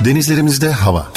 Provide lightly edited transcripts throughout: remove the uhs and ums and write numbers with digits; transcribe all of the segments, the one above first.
Denizlerimizde hava.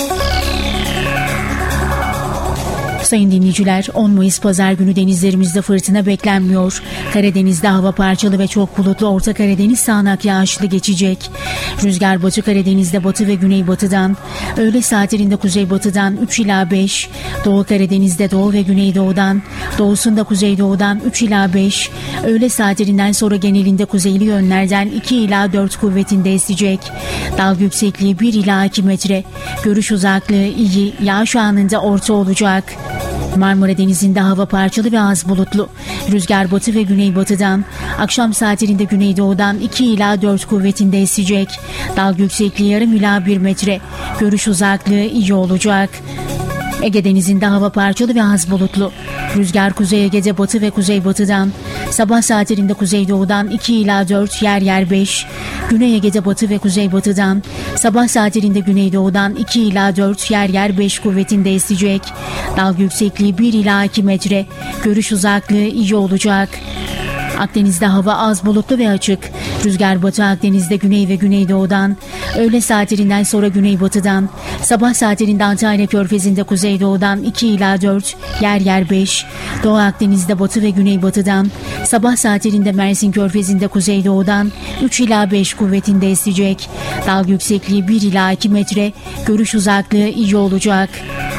Sayın dinleyiciler, 10 Mayıs Pazar günü denizlerimizde fırtına beklenmiyor. Karadeniz'de hava parçalı ve çok bulutlu, Orta Karadeniz sağanak yağışlı geçecek. Rüzgar Batı Karadeniz'de batı ve güneybatıdan, öğle saatlerinde kuzeybatıdan 3 ila 5, Doğu Karadeniz'de doğu ve güneydoğudan, doğusunda kuzeydoğudan 3 ila 5, öğle saatlerinden sonra genelinde kuzeyli yönlerden 2 ila 4 kuvvetinde esecek. Dalga yüksekliği 1 ila 2 metre, görüş uzaklığı iyi, yağış anında orta olacak. Marmara Denizi'nde hava parçalı ve az bulutlu. Rüzgar batı ve güneybatıdan, akşam saatlerinde güneydoğudan 2 ila 4 kuvvetinde esecek. Dalga yüksekliği yarım ila 1 metre. Görüş uzaklığı iyi olacak. Ege Denizi'nde hava parçalı ve az bulutlu. Rüzgar Kuzey Ege'de batı ve kuzeybatıdan, sabah saatlerinde kuzeydoğudan 2 ila 4, yer yer 5. Güney Ege'de batı ve kuzeybatıdan, sabah saatlerinde güneydoğudan 2 ila 4, yer yer 5 kuvvetinde esecek. Dalga yüksekliği 1 ila 2 metre. Görüş uzaklığı iyi olacak. Akdeniz'de hava az bulutlu ve açık. Rüzgar Batı Akdeniz'de güney ve güneydoğudan, öğle saatlerinden sonra güneybatıdan, sabah saatlerinde Antalya Körfezi'nde kuzeydoğudan 2 ila 4, yer yer 5. Doğu Akdeniz'de batı ve güneybatıdan, sabah saatlerinde Mersin Körfezi'nde kuzeydoğudan 3 ila 5 kuvvetinde esecek. Dalga yüksekliği 1 ila 2 metre. Görüş uzaklığı iyi olacak.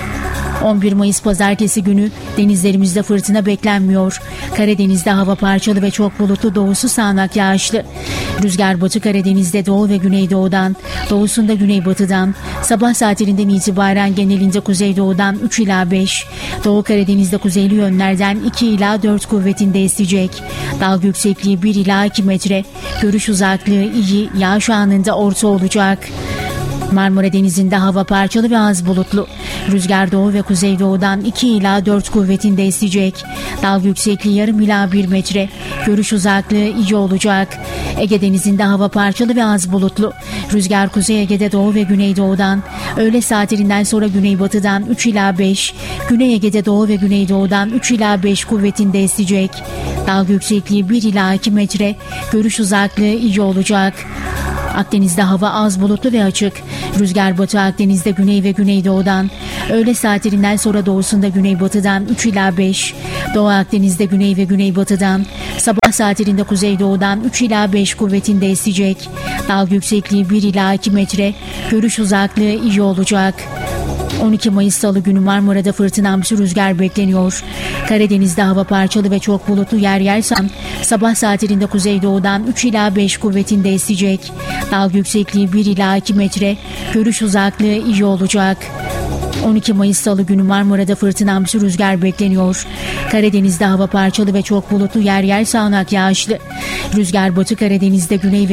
11 Mayıs Pazartesi günü denizlerimizde fırtına beklenmiyor. Karadeniz'de hava parçalı ve çok bulutlu, doğusu sağanak yağışlı. Rüzgar Batı Karadeniz'de doğu ve güneydoğudan, doğusunda güneybatıdan, sabah saatlerinden itibaren genelinde kuzeydoğudan 3 ila 5, Doğu Karadeniz'de kuzeyli yönlerden 2 ila 4 kuvvetinde esecek. Dalga yüksekliği 1 ila 2 metre. Görüş uzaklığı iyi, yağış anında orta olacak. Marmara Denizi'nde hava parçalı ve az bulutlu. Rüzgar doğu ve kuzeydoğudan 2 ila 4 kuvvetinde esecek. Dalga yüksekliği yarım ila 1 metre. Görüş uzaklığı iyi olacak. Ege Denizi'nde hava parçalı ve az bulutlu. Rüzgar Kuzey Ege'de doğu ve güneydoğudan, öğle saatlerinden sonra güneybatıdan 3 ila 5, Güney Ege'de doğu ve güneydoğudan 3 ila 5 kuvvetinde esecek. Dalga yüksekliği 1 ila 2 metre. Görüş uzaklığı iyi olacak. Akdeniz'de hava az bulutlu ve açık. Rüzgar Batı Akdeniz'de güney ve güneydoğudan, öğle saatlerinden sonra doğusunda güneybatıdan 3 ila 5, Doğu Akdeniz'de güney ve güneybatıdan, sabah saatlerinde kuzeydoğudan 3 ila 5 kuvvetinde esecek. Dalga yüksekliği 1 ila 2 metre. Görüş uzaklığı iyi olacak. 12 Mayıs Salı günü Marmara'da fırtınamsı rüzgar bekleniyor. Karadeniz'de hava parçalı ve çok bulutlu, yer yer sabah saatlerinde kuzeydoğudan 3 ila 5 kuvvetinde esecek. Dalga yüksekliği 1 ila 2 metre. Görüş uzaklığı iyi olacak. 12 Mayıs Salı günü Marmara'da fırtınamsı rüzgar bekleniyor. Karadeniz'de hava parçalı ve çok bulutlu, yer yer sağanak yağışlı. Rüzgar Batı Karadeniz'de güney ve